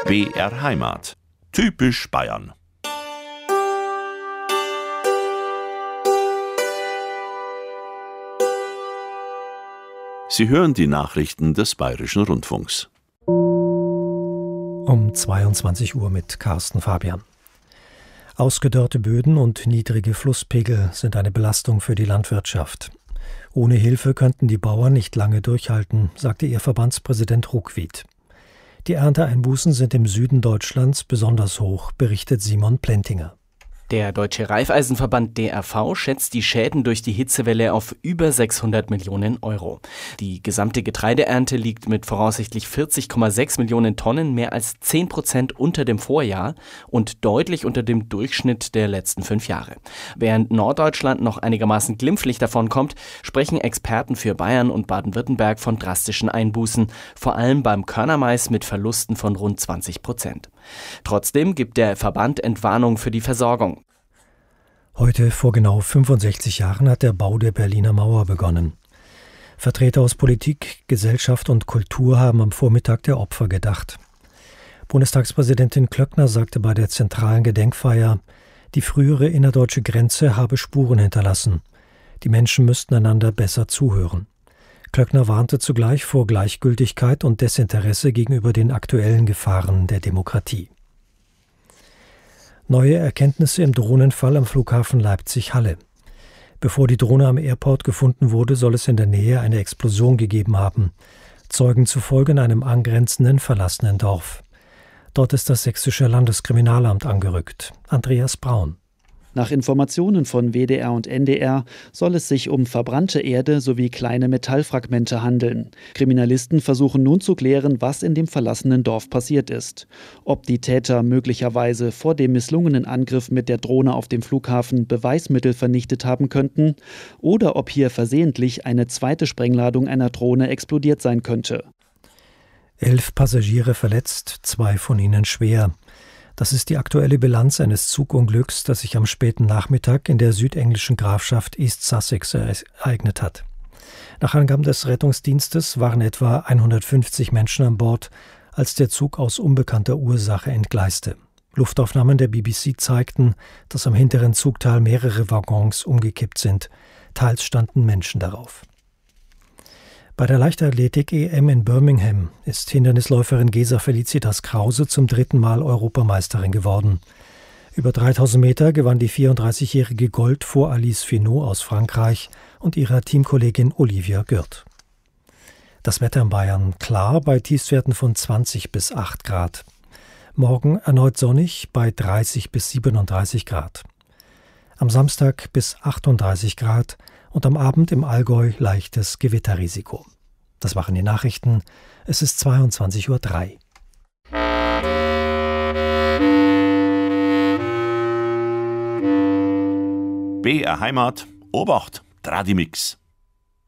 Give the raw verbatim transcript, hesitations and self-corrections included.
B R Heimat. Typisch Bayern. Sie hören die Nachrichten des Bayerischen Rundfunks. Um zweiundzwanzig Uhr mit Carsten Fabian. Ausgedörrte Böden und niedrige Flusspegel sind eine Belastung für die Landwirtschaft. Ohne Hilfe könnten die Bauern nicht lange durchhalten, sagte ihr Verbandspräsident Ruckwied. Die Ernteeinbußen sind im Süden Deutschlands besonders hoch, berichtet Simon Plentinger. Der Deutsche Raiffeisenverband D R V schätzt die Schäden durch die Hitzewelle auf über sechshundert Millionen Euro. Die gesamte Getreideernte liegt mit voraussichtlich vierzig Komma sechs Millionen Tonnen mehr als zehn Prozent unter dem Vorjahr und deutlich unter dem Durchschnitt der letzten fünf Jahre. Während Norddeutschland noch einigermaßen glimpflich davonkommt, sprechen Experten für Bayern und Baden-Württemberg von drastischen Einbußen, vor allem beim Körnermais mit Verlusten von rund zwanzig Prozent. Trotzdem gibt der Verband Entwarnung für die Versorgung. Heute vor genau fünfundsechzig Jahren hat der Bau der Berliner Mauer begonnen. Vertreter aus Politik, Gesellschaft und Kultur haben am Vormittag der Opfer gedacht. Bundestagspräsidentin Klöckner sagte bei der zentralen Gedenkfeier, die frühere innerdeutsche Grenze habe Spuren hinterlassen. Die Menschen müssten einander besser zuhören. Klöckner warnte zugleich vor Gleichgültigkeit und Desinteresse gegenüber den aktuellen Gefahren der Demokratie. Neue Erkenntnisse im Drohnenfall am Flughafen Leipzig-Halle. Bevor die Drohne am Airport gefunden wurde, soll es in der Nähe eine Explosion gegeben haben. Zeugen zufolge in einem angrenzenden, verlassenen Dorf. Dort ist das sächsische Landeskriminalamt angerückt. Andreas Braun. Nach Informationen von W D R und N D R soll es sich um verbrannte Erde sowie kleine Metallfragmente handeln. Kriminalisten versuchen nun zu klären, was in dem verlassenen Dorf passiert ist. Ob die Täter möglicherweise vor dem misslungenen Angriff mit der Drohne auf dem Flughafen Beweismittel vernichtet haben könnten oder ob hier versehentlich eine zweite Sprengladung einer Drohne explodiert sein könnte. Elf Passagiere verletzt, zwei von ihnen schwer. Das ist die aktuelle Bilanz eines Zugunglücks, das sich am späten Nachmittag in der südenglischen Grafschaft East Sussex ereignet hat. Nach Angaben des Rettungsdienstes waren etwa hundertfünfzig Menschen an Bord, als der Zug aus unbekannter Ursache entgleiste. Luftaufnahmen der B B C zeigten, dass am hinteren Zugteil mehrere Waggons umgekippt sind. Teils standen Menschen darauf. Bei der Leichtathletik-E M in Birmingham ist Hindernisläuferin Gesa Felicitas Krause zum dritten Mal Europameisterin geworden. Über dreitausend Meter gewann die vierunddreißigjährige Gold vor Alice Finot aus Frankreich und ihrer Teamkollegin Olivia Gürt. Das Wetter in Bayern klar bei Tiefstwerten von zwanzig bis acht Grad. Morgen erneut sonnig bei dreißig bis siebenunddreißig Grad. Am Samstag bis achtunddreißig Grad und am Abend im Allgäu leichtes Gewitterrisiko. Das waren die Nachrichten. Es ist zweiundzwanzig Uhr drei. B R Heimat, Obacht, Tradimix.